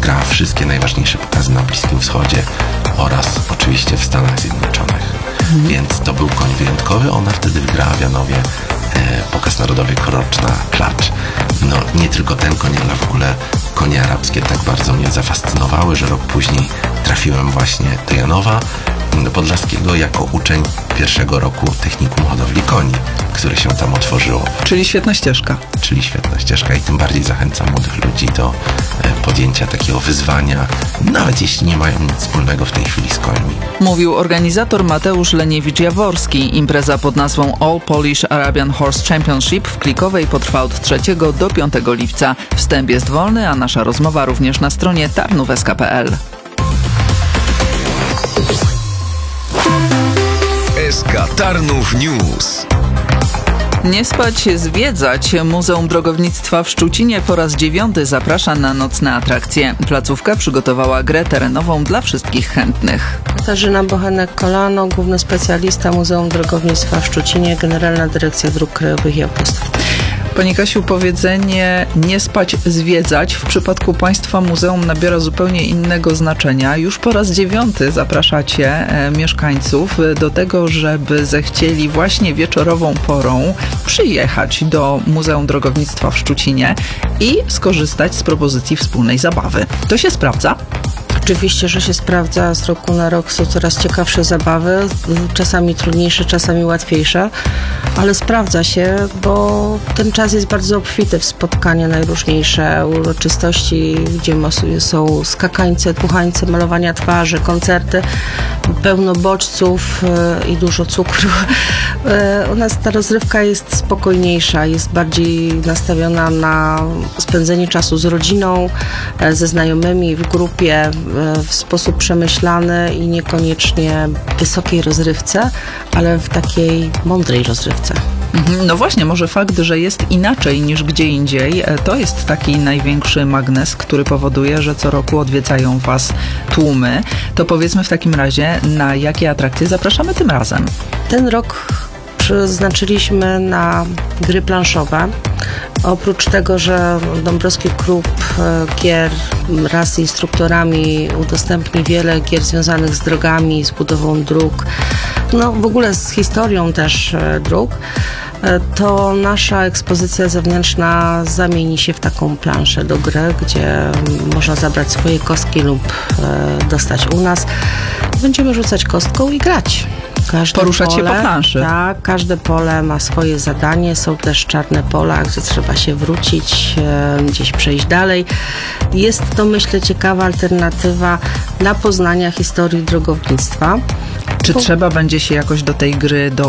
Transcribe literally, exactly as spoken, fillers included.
grała wszystkie najważniejsze pokazy na Bliskim Wschodzie oraz oczywiście w Stanach Zjednoczonych. Mhm. Więc to był koń wyjątkowy. Ona wtedy wygrała w Janowie e, pokaz narodowy Coroczna Klacz. No nie tylko ten koń, ale w ogóle konie arabskie tak bardzo mnie zafascynowały, że rok później trafiłem właśnie do Janowa Podlaskiego jako uczeń pierwszego roku Technikum Hodowli Koni, które się tam otworzyło. Czyli świetna ścieżka. Czyli świetna ścieżka i tym bardziej zachęcam młodych ludzi do podjęcia takiego wyzwania, nawet jeśli nie mają nic wspólnego w tej chwili z końmi. Mówił organizator Mateusz Leniewicz-Jaworski. Impreza pod nazwą All Polish Arabian Horse Championship w Klikowej potrwa od trzeciego do piątego lipca. Wstęp jest wolny, a nasza rozmowa również na stronie tarnów kropka s k kropka p l. S K Tarnów News. Nie spać, zwiedzać. Muzeum Drogownictwa w Szczucinie po raz dziewiąty zaprasza na nocne atrakcje. Placówka przygotowała grę terenową dla wszystkich chętnych. Katarzyna Bochenek-Kolano, główny specjalista Muzeum Drogownictwa w Szczucinie, Generalna Dyrekcja Dróg Krajowych i Autostrad. Pani Kasiu, powiedzenie nie spać, zwiedzać w przypadku Państwa muzeum nabiera zupełnie innego znaczenia. Już po raz dziewiąty zapraszacie e, mieszkańców do tego, żeby zechcieli właśnie wieczorową porą przyjechać do Muzeum Drogownictwa w Szczucinie i skorzystać z propozycji wspólnej zabawy. To się sprawdza? Oczywiście, że się sprawdza. Z roku na rok są coraz ciekawsze zabawy, czasami trudniejsze, czasami łatwiejsze, ale sprawdza się, bo ten czas jest bardzo obfity w spotkania najróżniejsze, uroczystości, gdzie są skakańce, dmuchańce, malowania twarzy, koncerty, pełno bodźców i dużo cukru. U nas ta rozrywka jest spokojniejsza, jest bardziej nastawiona na spędzenie czasu z rodziną, ze znajomymi, w grupie, w sposób przemyślany i niekoniecznie w wysokiej rozrywce, ale w takiej mądrej rozrywce. No właśnie, może fakt, że jest inaczej niż gdzie indziej, to jest taki największy magnes, który powoduje, że co roku odwiedzają Was tłumy. To powiedzmy w takim razie, na jakie atrakcje zapraszamy tym razem? Ten rok przeznaczyliśmy na gry planszowe. Oprócz tego, że Dąbrowski Klub Gier wraz z instruktorami udostępni wiele gier związanych z drogami, z budową dróg, no w ogóle z historią też dróg, to nasza ekspozycja zewnętrzna zamieni się w taką planszę do gry, gdzie można zabrać swoje kostki lub dostać u nas. Będziemy rzucać kostką i grać. Każde Poruszać pole, się po planszy. Tak, każde pole ma swoje zadanie. Są też czarne pola, gdzie trzeba się wrócić, e, gdzieś przejść dalej. Jest to, myślę, ciekawa alternatywa dla poznania historii drogownictwa. Czy trzeba będzie się jakoś do tej gry do,